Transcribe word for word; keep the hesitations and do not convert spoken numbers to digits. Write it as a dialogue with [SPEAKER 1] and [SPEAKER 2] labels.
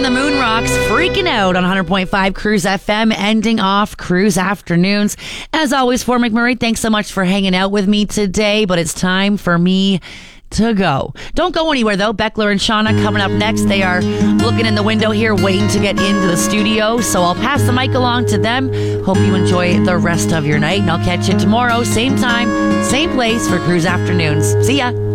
[SPEAKER 1] and the Moon Rocks freaking out on one hundred point five Cruise F M, ending off Cruise Afternoons. As always, for McMurray, thanks so much for hanging out with me today, but it's time for me to go. Don't go anywhere, though. Beckler and Shauna coming up next. They are looking in the window here, waiting to get into the studio, so I'll pass the mic along to them. Hope you enjoy the rest of your night, and I'll catch you tomorrow, same time, same place for Cruise Afternoons. See ya.